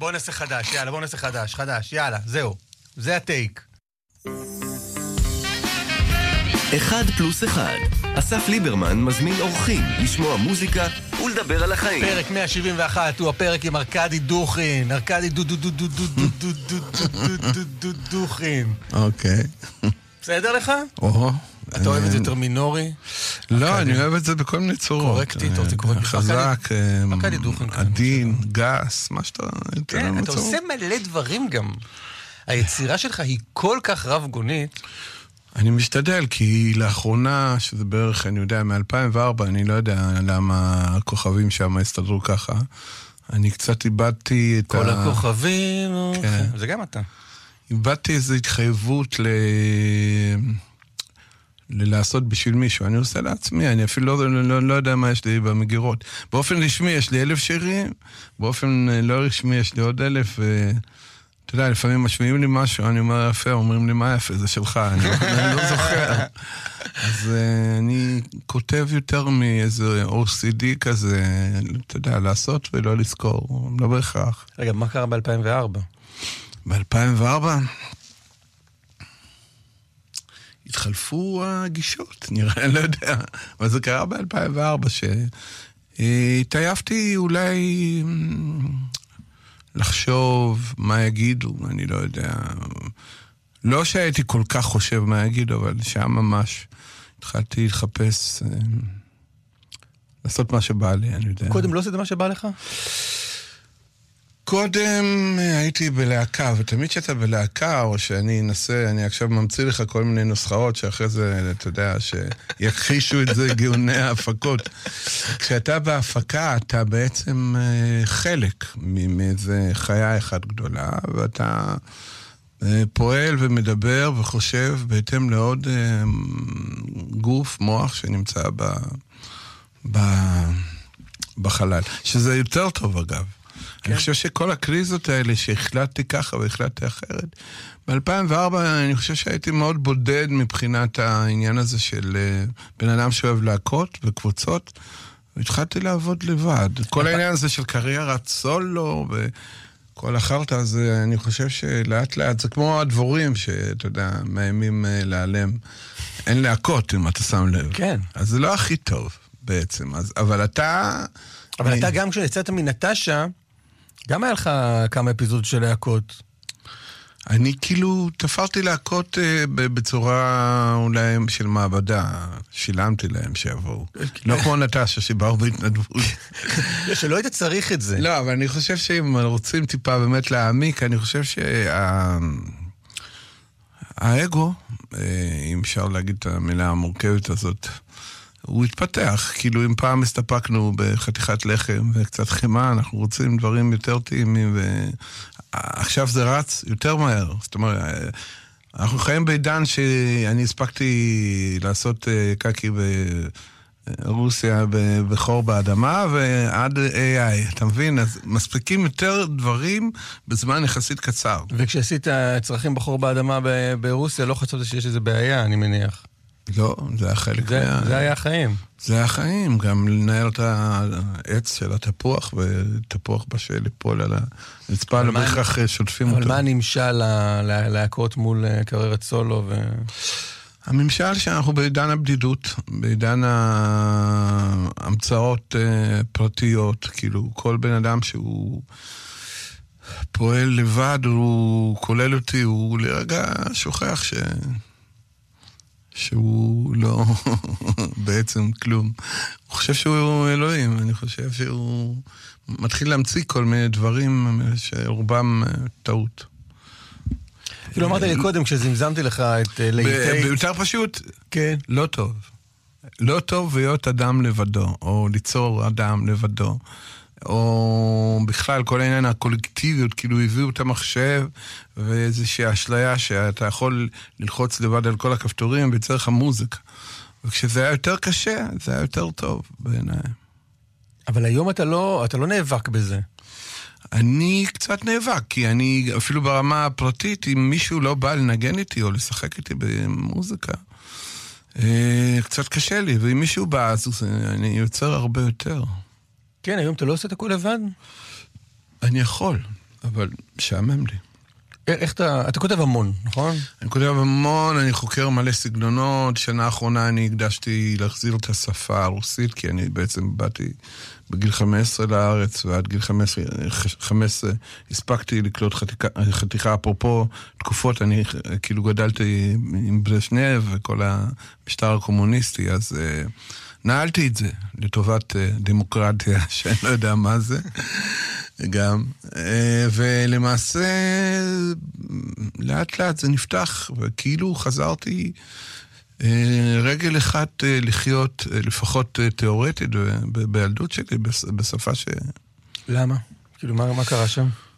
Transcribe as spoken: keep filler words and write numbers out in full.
בואו נעשה חדש, יאללה, בואו נעשה חדש, חדש, יאללה, זהו. זה הטייק. אחד פלוס אחד. אסף ליברמן מזמין אורחים לשמוע מוזיקה ולדבר על החיים. פרק מאה שבעים ואחת הוא הפרק עם ארקדי דוכין. ארקדי דו דו דו דו דו דו דו דו דו דו דו דוכין. אוקיי. בסדר לך? אוהו. אתה אוהב את זה יותר מינורי? לא, אני אוהב את זה בכל מיני צורות. קורקטי, אתה רוצה קורקטי. חזק, עדין, גס, מה שאתה... כן, אתה עושה מלא דברים גם. היצירה שלך היא כל כך רב גונית. אני משתדל, כי לאחרונה, שזה בערך, אני יודע, מ-אלפיים וארבע, אני לא יודע למה הכוכבים שם הסתדרו ככה. אני קצת איבדתי את כל הכוכבים, זה גם אתה. איבדתי איזו התחייבות ל... ללעשות בשביל מישהו. אני עושה לעצמי, אני אפילו לא, לא, לא יודע מה יש לי במגירות. באופן רשמי יש לי אלף שירים, באופן לא רשמי יש לי עוד אלף, ו... אתה יודע, לפעמים משמיעים לי משהו, אני אומר יפה, אומרים לי מה יפה, זה שלך, אני, אני לא זוכר. אז uh, אני כותב יותר מאיזה או סי די כזה, אתה יודע, לעשות ולא לזכור, לא בהכרח. רגע, מה קרה ב-אלפיים וארבע? ב-אלפיים וארבע התחלפו הגישות, נראה, אני לא יודע, אבל זה קרה ב-אלפיים וארבע, שהתעייפתי אולי... לחשוב מה יגידו, אני לא יודע. לא שהייתי כל כך חושב מה יגידו, אבל שם ממש התחלתי לחפש, לעשות מה שבא לי, אני יודע. קודם לא עשית מה שבא לך? קודם הייתי בלהקה, ותמיד שאתה בלהקה, או שאני אנסה, אני עכשיו ממציא לך כל מיני נוסחאות, שאחרי זה, אתה יודע, שיכחישו את זה גאוני ההפקות. כשאתה בהפקה, אתה בעצם חלק מאיזה חיה אחת גדולה, ואתה פועל ומדבר וחושב בהתאם לעוד גוף, מוח שנמצא ב, ב, בחלל. שזה יותר טוב אגב. אני חושב שכל הקריזות האלה שהחלטתי ככה והחלטתי אחרת, ב-אלפיים וארבע אני חושב שהייתי מאוד בודד מבחינת העניין הזה של בן אדם שאוהב להקות וקבוצות, והתחלתי לעבוד לבד. כל העניין הזה של קריירת סולו וכל החרטה הזה, אני חושב שלאט לאט, זה כמו הדבורים שאתה יודע, מאיימים להיעלם. אין להקות אם אתה שם לב. כן. אז זה לא הכי טוב בעצם, אז, אבל אתה... אבל אתה גם כשיצאת מנטשה, גם היה לך כמה אפיזודות של להקות. אני כאילו תפרתי להקות אה, בצורה אולי של מעבדה. שילמתי להם שיבואו. לא כמו נטשה שבאו בהתנדבות. שלא היית צריך את זה. לא, אבל אני חושב שאם רוצים טיפה באמת להעמיק, אני חושב שהאגו, אם אפשר להגיד את המילה המורכבת הזאת, הוא התפתח, כאילו אם פעם הסתפקנו בחתיכת לחם וקצת חימה, אנחנו רוצים דברים יותר טעימים, ועכשיו זה רץ יותר מהר. זאת אומרת, אנחנו חיים בעידן שאני הספקתי לעשות קקי ברוסיה בחור באדמה, ועד איי איי, אתה מבין? אז מספיקים יותר דברים בזמן יחסית קצר. וכשעשית צרכים בחור באדמה ברוסיה, לא חשבת שיש איזה בעיה, אני מניח. לא, זה היה חלק זה, מה... זה היה החיים. זה היה החיים, גם לנהל את העץ של התפוח, ותפוח בשל ליפול על הרצפה, לא בהכרח שוטפים אותו. אבל מה נמשל להקות מול קריירת סולו? ו... הממשל שאנחנו בעידן הבדידות, בעידן ההמצאות פרטיות, כאילו כל בן אדם שהוא פועל לבד, הוא כולל אותי, הוא לרגע שוכח ש... שהוא לא בעצם כלום. הוא חושב שהוא אלוהים, אני חושב שהוא מתחיל להמציא כל מיני דברים שרובם טעות. כאילו אמרת לי קודם, כשזמזמתי לך את לעיתי... ביותר פשוט, כן. לא טוב. לא טוב להיות אדם לבדו, או ליצור אדם לבדו. או בכלל כל העניין הקולקטיביות, כאילו הביאו את המחשב ואיזושהי אשליה שאתה יכול ללחוץ לבד על כל הכפתורים ויצריך המוזיקה. וכשזה היה יותר קשה, זה היה יותר טוב בעיניי. אבל היום אתה לא, אתה לא נאבק בזה. אני קצת נאבק, כי אני אפילו ברמה הפרטית, אם מישהו לא בא לנגן איתי או לשחק איתי במוזיקה, קצת קשה לי, ואם מישהו בא, אז אני יוצר הרבה יותר. כן, היום אתה לא עושה את הכל לבד? אני יכול. אבל שעמם לי. איך אתה, אתה כותב המון, נכון? אני כותב המון, אני חוקר מלא סגנונות. שנה האחרונה אני הקדשתי להחזיר את השפה הרוסית, כי אני בעצם באתי בגיל חמש עשרה לארץ, ועד גיל חמש עשרה הספקתי לקלוט חתיכה, חתיכה אפרופו תקופות, אני כאילו גדלתי עם ברז'נייב וכל המשטר הקומוניסטי, אז uh, נעלתי את זה לטובת uh, דמוקרטיה, שאני לא יודע מה זה. גם, ולמעשה לאט לאט זה נפתח, וכאילו חזרתי רגל אחת לחיות, לפחות תיאורטית בילדות שלי, בשפה ש... למה? כאילו, מה, מה קרה שם?